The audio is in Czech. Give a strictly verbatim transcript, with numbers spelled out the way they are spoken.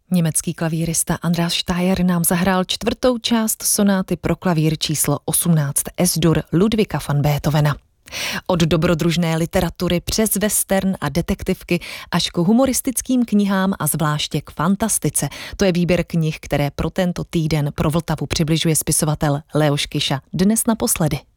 Německý klavírista Andreas Steyr nám zahrál čtvrtou část sonáty pro klavír číslo osmnáct Es-Dur Ludwiga van Beethovena. Od dobrodružné literatury přes western a detektivky až k humoristickým knihám a zvláště k fantastice. To je výběr knih, které pro tento týden pro Vltavu přibližuje spisovatel Leoš Kyša. Dnes naposledy.